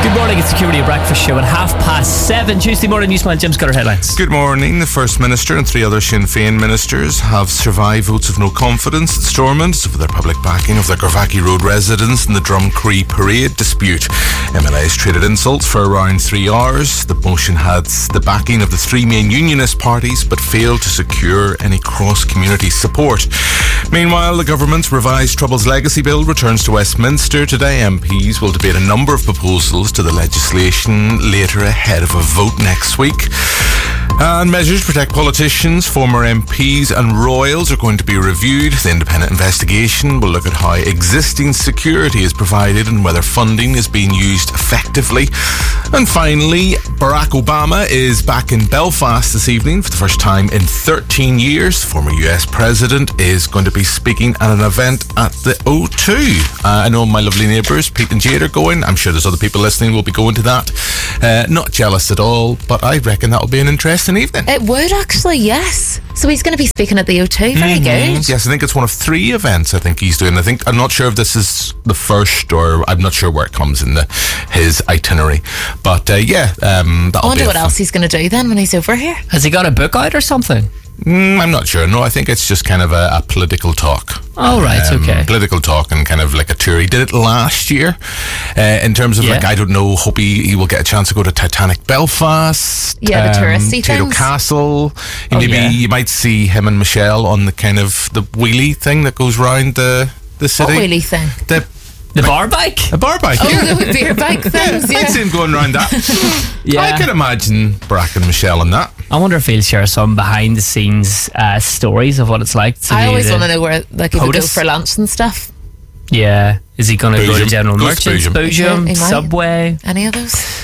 Good morning, it's the Security Breakfast Show at 7:30 Tuesday morning. Newsman Jim Scudder headlines. Good morning. The First Minister and 3 other Sinn Féin ministers have survived votes of no confidence at Stormont over their public backing of the Garvaki Road residents in the Drumcree parade dispute. MLAs traded insults for around 3 hours. The motion had the backing of the 3 main unionist parties but failed to secure any cross-community support. Meanwhile, the government's revised Troubles Legacy Bill returns to Westminster today. MPs will debate a number of proposals to the legislation later ahead of a vote next week. And measures to protect politicians, former MPs and royals are going to be reviewed. The independent investigation will look at how existing security is provided and whether funding is being used effectively. And finally, Barack Obama is back in Belfast this evening for the first time in 13 years. The former US president is going to be speaking at an event at the O2. I know my lovely neighbours, Pete and Jade, are going. I'm sure there's other people listening who will be going to that. Not jealous at all, but I reckon that'll be an interesting evening. It would actually, yes. So he's going to be speaking at the O2. Very good. Yes, I think it's one of 3 events I think he's doing. I'm not sure if this is the first, or I'm not sure where it comes in his itinerary. But that'll I wonder what else he's going to do then when he's over here. Has he got a book out or something? I'm not sure. No, I think it's just kind of a political talk. Oh, right, okay. Political talk and kind of like a tour. He did it last year in terms of I don't know, hope he will get a chance to go to Titanic Belfast. Yeah, the touristy Tato things. Castle. You might see him and Michelle on the kind of the wheelie thing that goes round the city. What wheelie thing? The bar bike? A bar bike. Oh, the beer bike things, I'd see him going around that. Yeah. I could imagine Barack and Michelle on that. I wonder if he'll share some behind the scenes stories of what it's like to I be always the want to know where he would go POTUS. for lunch and stuff. Yeah. Is he going to go to Boojum. General Goes to Merchants, Boojum. He Boojum, might. Subway, Any of those?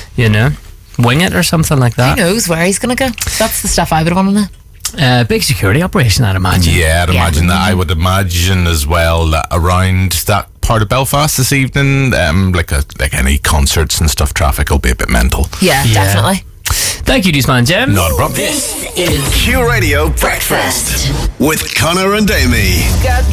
Wing It or something like Who that? knows where he's going to go? That's the stuff I would want to know. Big security operation, I'd imagine. Yeah, I'd imagine that. I would imagine as well that around that part of Belfast this evening, like any concerts and stuff, traffic will be a bit mental. Yeah, definitely. Thank you, Newsman Jim. Not a problem. This is Q Radio Breakfast with Connor and Amy. Got